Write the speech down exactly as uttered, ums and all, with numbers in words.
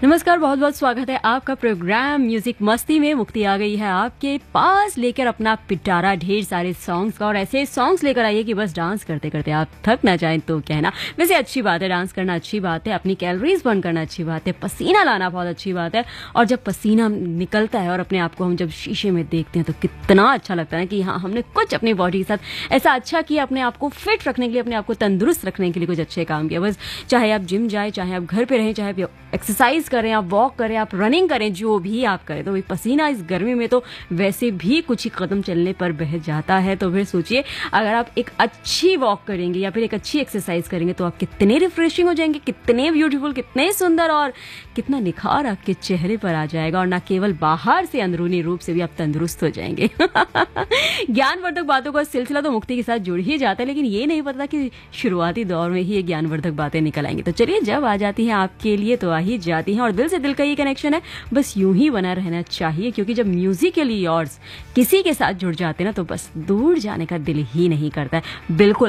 नमस्कार, बहुत बहुत स्वागत है आपका प्रोग्राम म्यूजिक मस्ती में। मुक्ति आ गई है आपके पास लेकर अपना पिटारा ढेर सारे सॉन्ग्स का, और ऐसे सॉन्ग्स लेकर आइए कि बस डांस करते करते आप थक ना जाएं तो कहना। वैसे अच्छी बात है, डांस करना अच्छी बात है, अपनी कैलोरीज बर्न करना अच्छी बात है, पसीना लाना बहुत अच्छी बात है। और जब पसीना निकलता है और अपने आप को हम जब शीशे में देखते हैं तो कितना अच्छा लगता है कि हाँ, हमने कुछ अपनी बॉडी के साथ ऐसा अच्छा किया, अपने आप को फिट रखने के लिए, अपने आप को तंदुरुस्त रखने के लिए कुछ अच्छे काम किया। बस चाहे आप जिम जाए, चाहे आप घर पे रहें, चाहे आप एक्सरसाइज करें, आप वॉक करें, आप रनिंग करें, जो भी आप करें, तो पसीना इस गर्मी में तो वैसे भी कुछ ही कदम चलने पर बह जाता है। तो फिर सोचिए, अगर आप एक अच्छी वॉक करेंगे या फिर एक अच्छी एक्सरसाइज करेंगे तो आप कितने रिफ्रेशिंग हो जाएंगे, कितने ब्यूटीफुल, कितने सुंदर, और कितना निखार आपके चेहरे पर आ जाएगा। और ना केवल बाहर से, अंदरूनी रूप से भी आप तंदुरुस्त हो जाएंगे। ज्ञानवर्धक बातों का सिलसिला तो मुक्ति के साथ जुड़ ही जाता है, लेकिन ये नहीं पता कि शुरुआती दौर में ही ये ज्ञानवर्धक बातें निकल आएंगी। तो चलिए, जब आ जाती हैं आपके लिए तो आ ही जाती हैं, और दिल से दिल का ये कनेक्शन है, बस यूं ही बना रहना चाहिए। क्योंकि जब म्यूजिकली योर्स किसी के साथ जुड़ जाते हैं ना, तो बस दूर जाने का दिल ही नहीं करता है। बिल्कुल